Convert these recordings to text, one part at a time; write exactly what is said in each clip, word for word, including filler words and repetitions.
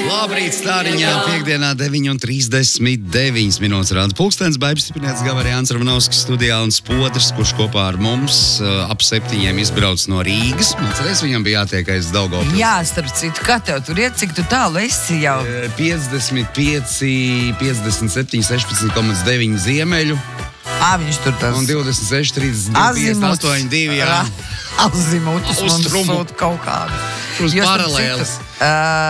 Labrīt, stāriņā, piekdienā deviņi un trīsdesmit deviņas minūtes rāda pulkstens, Baibs Stiprinēts, Gavari Jānis Ravanovskis studijā un Spodrs, kurš kopā ar mums uh, ap septiņiem izbrauc no Rīgas. Atceries, viņam bija jātiek aiz Daugavpils. Jā, starp citu, kā tev tur iet, cik tu tālu esi jau? piecdesmit pieci, piecdesmit septiņi, sešpadsmit komats deviņi ziemeļu. Ā, viņš tur tas... Un divdesmit seši, trīsdesmit divi, piecdesmit astoņi, divi, jā. Azimutus mums sūta kaut kādu. Uz paralēles. Uh,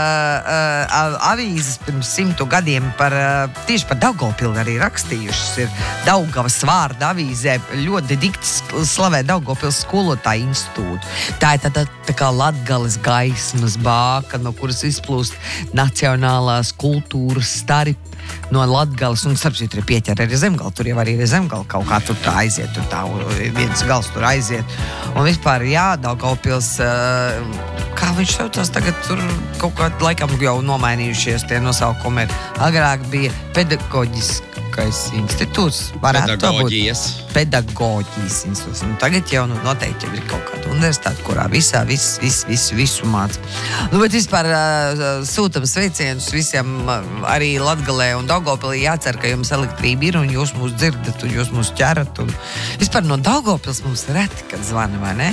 uh, avīzes pirms simtu gadiem par, uh, tieši par Daugavpili arī rakstījušas ir Daugavas vārda avīzē ļoti dikti slavē Daugavpils skolotāju institūtu. Tā ir tā, tā, tā kā Latgales gaismas bāka, no kuras izplūst nacionālās kultūras stari no Latgales, un starp citu ir pieķer arī Zemgali, tur jau arī ir Zemgali kaut kā tur tā aiziet, tur tā viens gals tur aiziet. Un vispār, jā, Daugavpils, kā viņš saucās tagad, tur kaut kā laikam jau nomainījušies tie nosaukumi. Agrāk bija pedagoģiskais institūts, varētu Pedagoģijas. būt pedagoģijas institūts. Un tagad jau nu, noteikti jau ir kaut kāda universitāte, kurā visā, viss, viss, viss, visu māca. Nu, bet vispār uh, sūtam sveicienus visiem uh, arī Latgalē un Daugavpilī. Jācer, ka jums elektrība ir un jūs mūs dzirdat un jūs mūs ķerat. Un... Vispār no Daugavpils mums reti, kad zvana, vai ne?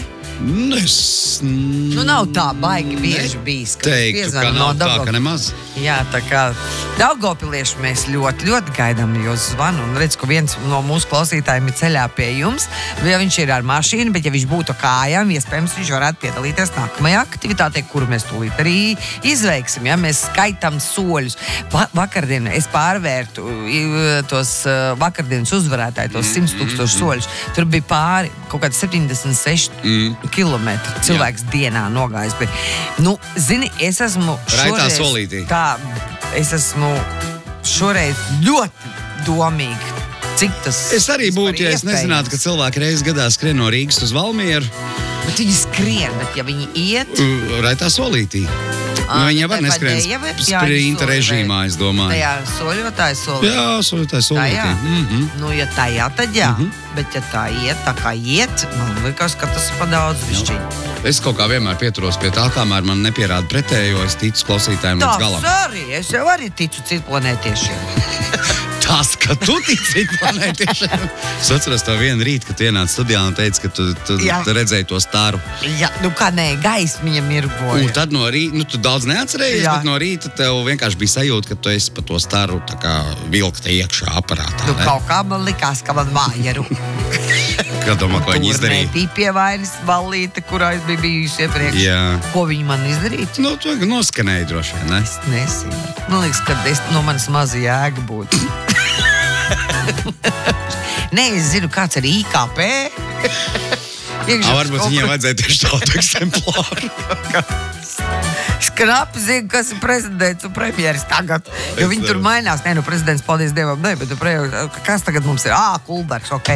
Es... Nu, nav tā baigi bieži bijis, ka teiktu, ka nav no tā, ka nemaz. Jā, tā kā Daugavpilieši mēs ļoti, ļoti gaidām jūs zvanu. Un redz, ka viens no mūsu klausītājiem ir ceļā pie jums. Ja viņš ir ar mašīnu, bet ja viņš būtu kājām, iespējams, viņš varētu piedalīties nākamajā aktivitātē, kuru mēs tūlīt arī izveiksim. Ja? Mēs skaitam soļus. Va vakardien es pārvērtu tos vakardienas uzvarētāji, tos simt tūkstošu soļus. Tur bija pāri kaut kāds septiņdesmit seši mm. kilometri cilvēks Jā. dienā nogājis. Bet, nu, zini, es esmu Raitā solītī. Tā, es esmu šoreiz ļoti domīgi. Cik tas es arī būtu, ja es iespējams. nezinātu, ka cilvēki reizes gadā skrien no Rīgas uz Valmieru. Bet viņi skrien, bet ja viņi iet... Raitā solītī. Nu, viņi jau var neskrien sprinta režīmā, es domāju. Tajā soļotāja solītī. Jā, soļotāja solītī. Mm -hmm. Nu, ja tajā, tad jā. Mm -hmm. Bet ja tā iet, tā kā iet, man liekas, ka tas ir pa daudz višķiņu. Es kaut kā vienmēr pieturos pie tā, kamēr man nepierāda pretējo, es ticu klausītājiem līdz galam. Tas arī, es jau arī ticu citplanētiešiem. Tas, ka tu tici planētiešiem. Es atceros to vienu rītu, kad tu ienāc studijā un teici, ka tu, tu, tu redzēji to staru. Jā, nu kā nē, gaismiņa mirgoja. Un tad no rīta, nu tu daudz neatcerējies, Jā. bet no rīta tev vienkārši bija sajūta, ka tu esi pa to staru tā kā vilkta iekšā aparātā. Nu ne? kaut kā man likās, ka man vājeru. Kā domā, ko viņi izdarīja? Tur nebija pievainis ballīte, kurā es biju bijusi iepriekš. Jā. Ko viņi man izdarītu? Nu, tu noskanēji droši vien, ne? Es nesinu. Man liekas, ka es, no manas maza jēga būtu. Nē, es zinu, kāds ir I K P. A, varbūt viņiem vajadzēja tieši tādu eksemplāru. Es knapi zinu, kas ir prezidents un premjeras tagad. Jo viņi tur mainās. Nē, nu prezidents, paldies Dievam, ne, bet kas tagad mums ir? Ā, Kulbergs, ok.